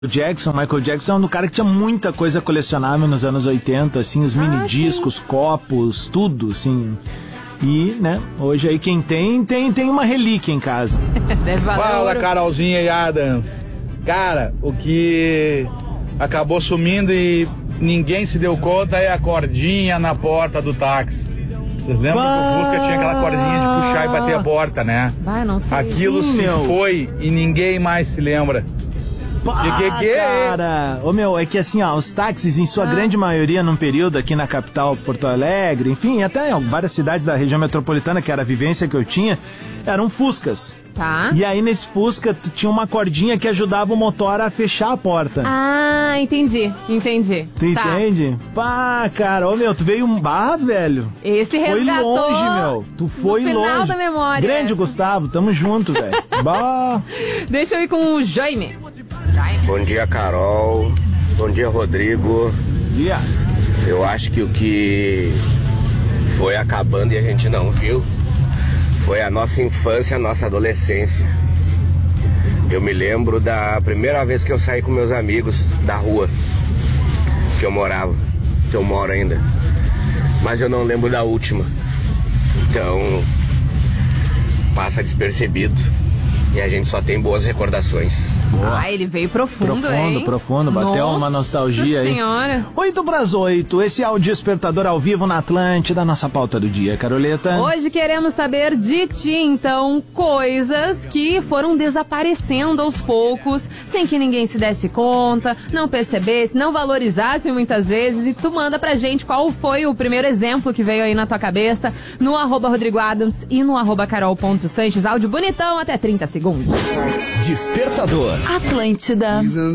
Michael Jackson é um cara que tinha muita coisa colecionável nos anos 80, assim, os mini discos, copos, tudo, assim. E, né, hoje aí quem tem uma relíquia em casa. Fala, Carolzinha e Adams. Cara, o que acabou sumindo e ninguém se deu conta é a cordinha na porta do táxi. Vocês lembram que o Fusca tinha aquela cordinha de puxar e bater a porta, né? Vai, não sei. Aquilo Sim, se meu. foi e ninguém mais se lembra. Cara, é que assim, ó, os táxis em sua grande maioria num período aqui na capital Porto Alegre, enfim, até em várias cidades da região metropolitana, que era a vivência que eu tinha, eram Fuscas. Tá. E aí nesse Fusca tinha uma cordinha que ajudava o motor a fechar a porta. Ah, entendi. Tu entende? Pá, cara, tu veio velho. Esse foi resgatou longe, meu. Tu foi no final longe. da memória. Grande Gustavo, tamo junto, velho. Bah. Deixa eu ir com o Jaime. Bom dia, Carol. Bom dia, Rodrigo. Dia. Eu acho que o que foi acabando e a gente não viu foi a nossa infância, a nossa adolescência. Eu me lembro da primeira vez que eu saí com meus amigos da rua que eu morava, que eu moro ainda. Mas eu não lembro da última. Então, passa despercebido. E a gente só tem boas recordações. Boa. Ah, ele veio profundo, hein? Profundo. Bateu uma nostalgia aí. Nossa senhora. 7:08, esse é o Despertador ao vivo na Atlântida, nossa pauta do dia, Caroleta. Hoje queremos saber de ti, então, coisas que foram desaparecendo aos poucos, sem que ninguém se desse conta, não percebesse, não valorizasse muitas vezes, e tu manda pra gente qual foi o primeiro exemplo que veio aí na tua cabeça, no @RodrigoAdams e no @Carol.Sanches, áudio bonitão, até 30 segundos. Despertador. Atlântida.